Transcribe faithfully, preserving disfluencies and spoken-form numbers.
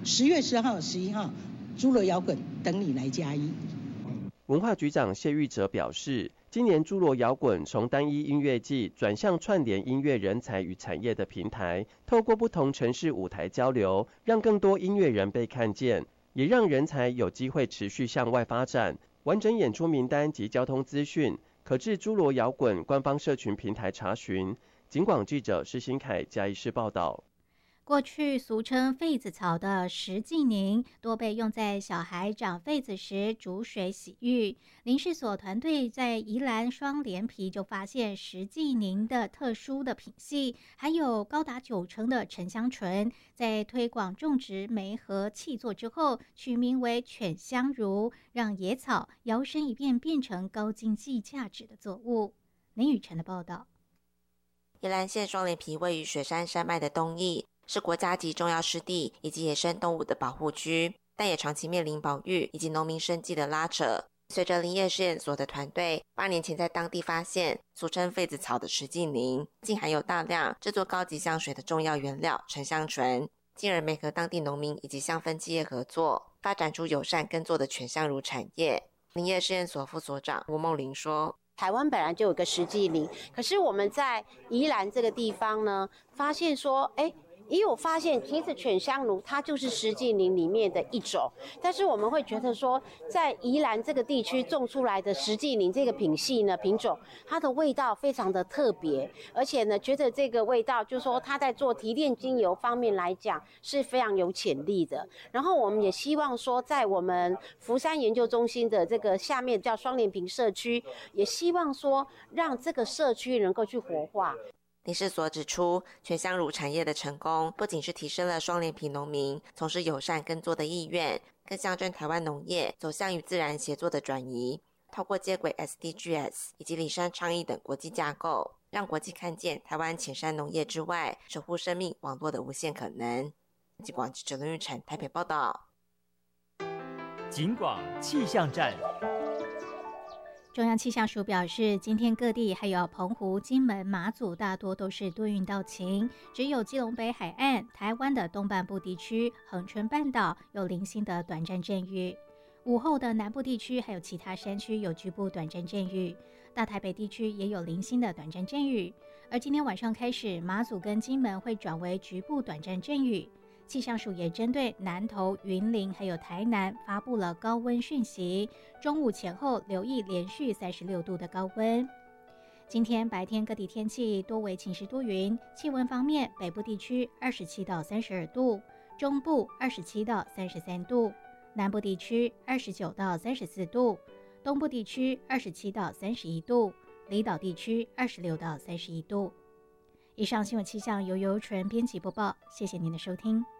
十月十号、十一号，侏罗摇滚等你来嘉义。 文化局长谢玉哲表示，今年侏罗摇滚从单一音乐季转向串联音乐人才与产业的平台，透过不同城市舞台交流，让更多音乐人被看见，也让人才有机会持续向外发展。完整演出名单及交通资讯，可至侏罗摇滚官方社群平台查询。警广记者施新凯嘉义市报道。 过去俗称痱子草的石剂宁，多被用在小孩长痱子时煮水洗浴。林试所团队在宜兰双连埤就发现石剂宁的特殊的品系，还有高达九成的沉香醇，在推广种植梅和契作之后，取名为犬香茹，让野草摇身一变变成高经济价值的作物。林雨辰的报道。 宜兰县双连埤位于雪山山脉的东翼，是国家级重要湿地以及野生动物的保护区，但也长期面临保育以及农民生计的拉扯。随着林业试验所的团队八年前在当地发现俗称痱子草的石剂宁，竟含有大量制作高级香水的重要原料沉香醇，进而媒合当地农民以及香氛企业合作，发展出友善耕作的犬香茹产业。林业试验所副所长吴梦玲说， 台湾本来就有个石剂宁，可是我们在宜兰这个地方呢，发现说，哎，也有发现，其实犬香茹它就是石剂宁里面的一种，但是我们会觉得说，在宜兰这个地区种出来的石剂宁这个品系呢品种，它的味道非常的特别，而且呢，觉得这个味道就是说它在做提炼精油方面来讲是非常有潜力的。然后我们也希望说，在我们福山研究中心的这个下面叫双连埤社区，也希望说让这个社区能够去活化。 林试所指出，犬香茹产业的成功不仅是提升了双连埤农民从事友善耕作的意愿，更象征台湾农业走向与自然协作的转移，透过接轨 S D Gs 以及里山倡议等国际架构，让国际看见台湾浅山农业之外守护生命网络的无限可能。警广记者林玉成台北报道。 警广气象站。 中央气象署表示，今天各地还有澎湖、金门、马祖大多都是多云到晴，只有基隆北海岸、台湾的东半部地区、恒春半岛有零星的短暂阵雨。午后的南部地区还有其他山区有局部短暂阵雨，大台北地区也有零星的短暂阵雨。而今天晚上开始，马祖跟金门会转为局部短暂阵雨。气象署也针对南投、云林还有台南发布了高温讯息，中午前后留意连续三十六度的高温。今天白天各地天气多为晴时多云，气温方面，北部地区二十七到三十二度，中部二十七到三十三度，南部地区二十九到三十四度，东部地区二十七到三十一度，离岛地区二十六到三十一度。以上新闻气象由尤纯编辑播报，谢谢您的收听。